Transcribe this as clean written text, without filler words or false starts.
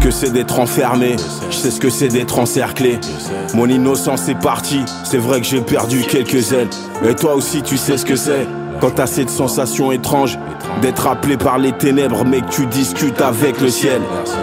que c'est d'être enfermé, je sais ce que c'est d'être encerclé. Mon innocence est partie, c'est vrai que j'ai perdu quelques ailes. Et toi aussi tu sais ce que c'est, quand t'as cette sensation étrange d'être appelé par les ténèbres mais que tu discutes avec le ciel.